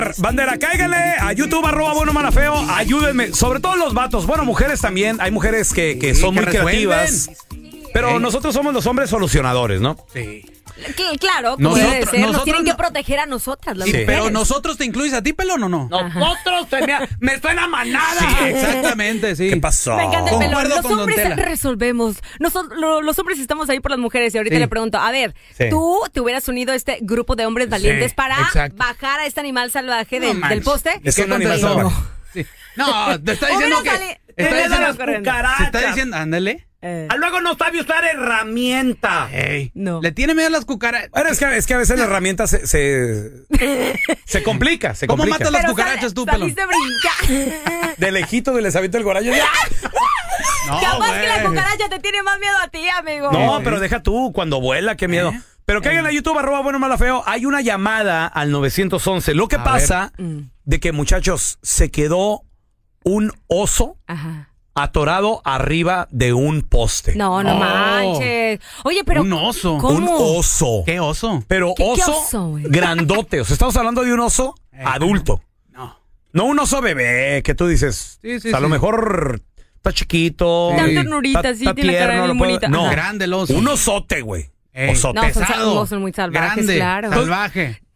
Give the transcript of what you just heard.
Bandera, cáiganle a YouTube, @buenomalafeo. Ayúdenme, sobre todo los vatos. Bueno, mujeres también. Hay mujeres que son muy creativas. Pero nosotros somos los hombres solucionadores, ¿no? Sí. Claro, como debe ser. Nos tienen que proteger a nosotras, las mujeres. Pero nosotros te incluyes a ti, pelón, ¿o no? Nosotros me suena manada. Sí, exactamente, sí. ¿Qué pasó? Me encanta el pelón. Concuerdo Los con hombres Don Tela. resolvemos. Los hombres estamos ahí por las mujeres. Y ahorita le pregunto, a ver, ¿tú te hubieras unido a este grupo de hombres valientes para bajar a este animal salvaje del poste? Es un animal salvaje. Sí. No, te está diciendo que... Se está diciendo, ándale. Luego no sabe usar herramienta. No. Le tiene miedo a las cucarachas. Bueno, es que a veces la herramienta se complica. ¿Cómo matas las cucarachas tú, pelón? Saliste brincar. De lejito les aviento el gorayo. No, Capaz que la cucaracha te tiene más miedo a ti, amigo. No, pero deja tú, cuando vuela, qué miedo. Pero caigan a YouTube, @buenomalafeo. Hay una llamada al 911. Lo que pasa de que, muchachos, se quedó un oso atorado arriba de un poste. No manches. Oye, pero... Un oso. ¿Cómo? Un oso. ¿Qué oso? Pero ¿Qué oso oso, güey? grandote. O sea, estamos hablando de un oso adulto. No un oso bebé, que tú dices. Sí, a lo mejor está chiquito. Tan ternurita, sí, tiene la cara bien bonita. No, grande el oso. Un osote, güey. Osote. No, pesado. son muy salvajes, grande, claro. salvaje.